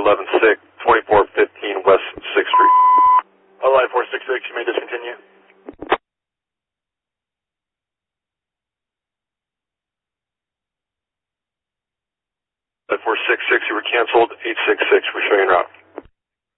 2415 West 6th Street. Light 466, you may discontinue. Light 466, you were canceled. 866, we're showing route.